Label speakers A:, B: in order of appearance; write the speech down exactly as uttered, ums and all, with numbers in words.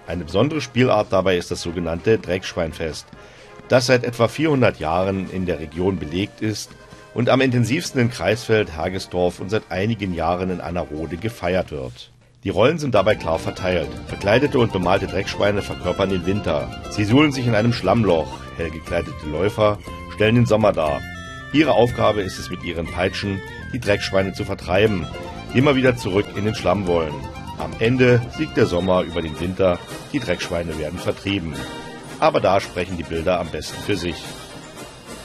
A: Eine besondere Spielart dabei ist das sogenannte Dreckschweinfest, das seit etwa vierhundert Jahren in der Region belegt ist und am intensivsten in Kreisfeld, Hergesdorf und seit einigen Jahren in Annerode gefeiert wird. Die Rollen sind dabei klar verteilt. Verkleidete und bemalte Dreckschweine verkörpern den Winter. Sie suhlen sich in einem Schlammloch. Hell gekleidete Läufer stellen den Sommer dar. Ihre Aufgabe ist es, mit ihren Peitschen die Dreckschweine zu vertreiben, die immer wieder zurück in den Schlamm wollen. Am Ende siegt der Sommer über den Winter, die Dreckschweine werden vertrieben. Aber da sprechen die Bilder am besten für sich.